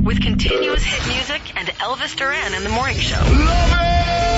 with continuous hit music and Elvis Duran in the morning show. Love it!